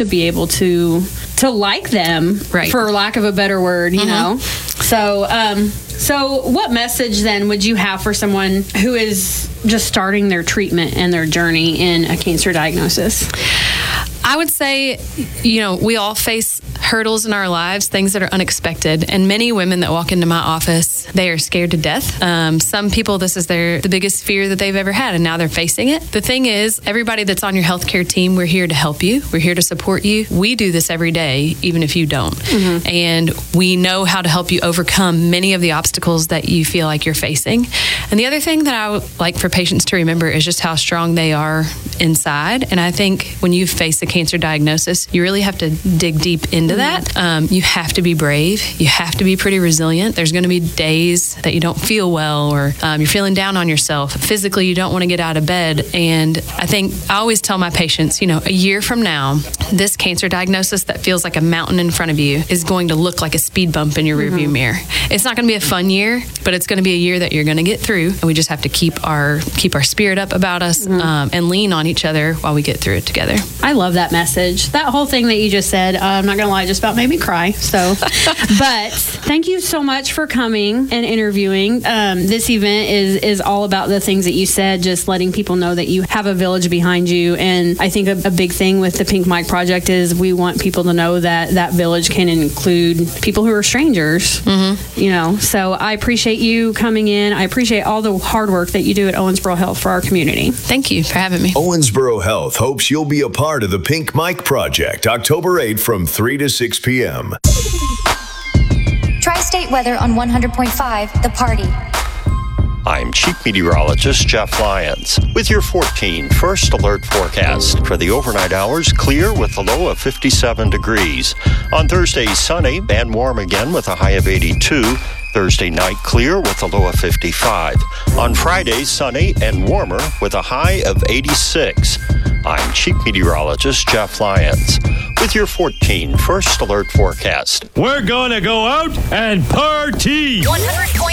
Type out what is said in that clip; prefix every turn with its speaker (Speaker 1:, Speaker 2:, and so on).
Speaker 1: to be able to like them,
Speaker 2: Right.
Speaker 1: for lack of a better word, you know? So what message then would you have for someone who is just starting their treatment and their journey in a cancer diagnosis?
Speaker 2: I would say, we all face hurdles in our lives, things that are unexpected. And many women that walk into my office, they are scared to death. Some people, this is the biggest fear that they've ever had, and now they're facing it. The thing is, everybody that's on your healthcare team, we're here to help you. We're here to support you. We do this every day, even if you don't. Mm-hmm. And we know how to help you overcome many of the obstacles that you feel like you're facing. And the other thing that I would like for patients to remember is just how strong they are inside. And I think when you face a cancer diagnosis, you really have to dig deep into that. You have to be brave. You have to be pretty resilient. There's going to be days that you don't feel well, or you're feeling down on yourself. Physically, you don't want to get out of bed. And I always tell my patients, a year from now, this cancer diagnosis that feels like a mountain in front of you is going to look like a speed bump in your rearview mirror. It's not going to be a fun year, but it's going to be a year that you're going to get through. And we just have to keep our spirit up about us and lean on each other while we get through it together.
Speaker 1: I love that message. That whole thing that you just said, I'm not going to lie, just about made me cry. So, but thank you so much for coming and interviewing. This event is all about the things that you said, just letting people know that you have a village behind you. And I think a big thing with the Pink Mike Project is we want people to know that village can include people who are strangers, So I appreciate you coming in. I appreciate all the hard work that you do at Owensboro Health for our community.
Speaker 2: Thank you for having me.
Speaker 3: Owensboro Health hopes you'll be a part of the Pink Mike Project, October 8th from 3 to 6 p.m.
Speaker 4: Tri-State weather on 100.5 The Party.
Speaker 5: I'm Chief Meteorologist Jeff Lyons with your 14 First Alert forecast. For the overnight hours, clear with a low of 57 degrees. On Thursday, sunny and warm again with a high of 82. Thursday night, clear with a low of 55. On Friday, sunny and warmer with a high of 86. I'm Chief Meteorologist Jeff Lyons with your 14 First Alert forecast.
Speaker 6: We're gonna go out and party!
Speaker 4: 100.5